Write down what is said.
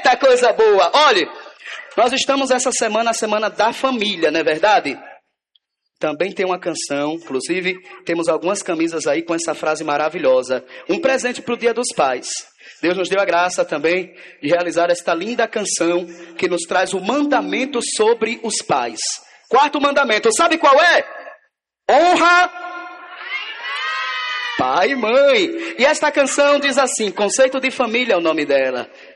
Eita, coisa boa! Olha, nós estamos essa semana, a semana da família, não é verdade? Também tem uma canção, inclusive temos algumas camisas aí com essa frase maravilhosa. Um presente para o Dia dos Pais. Deus nos deu a graça também de realizar esta linda canção que nos traz o mandamento sobre os pais. Quarto mandamento, sabe qual é? Honra pai e mãe. E esta canção diz assim, conceito de família é o nome dela.